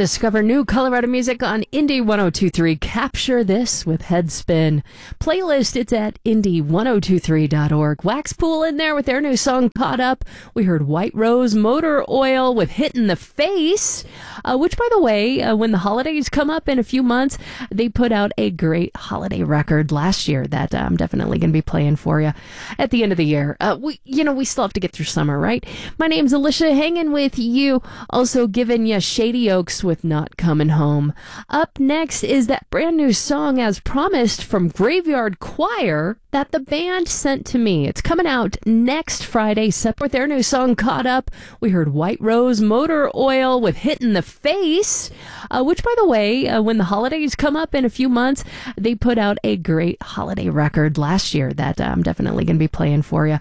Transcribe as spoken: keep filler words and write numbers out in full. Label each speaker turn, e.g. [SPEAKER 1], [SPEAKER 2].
[SPEAKER 1] Discover new Colorado music on Indie one oh two three. Capture this with Headspin. Playlist, it's at indie one oh two three dot org. Waxpool in there with their new song, Caught Up. We heard White Rose Motor Oil with Hit in the Face, uh, which, by the way, uh, when the holidays come up in a few months, they put out a great holiday record last year that uh, I'm definitely going to be playing for you at the end of the year. Uh, we, you know, we still have to get through summer, right? My name's Alicia, hanging with you. Also giving you Shady Oaks with Not Coming Home. Up next is that brand new song, as promised, from Graveyard Choir that the band sent to me. It's coming out next Friday, separate with their new song, Caught Up. We heard White Rose Motor Oil with Hit in the Face, uh, which, by the way, uh, when the holidays come up in a few months, they put out a great holiday record last year that uh, I'm definitely going to be playing for you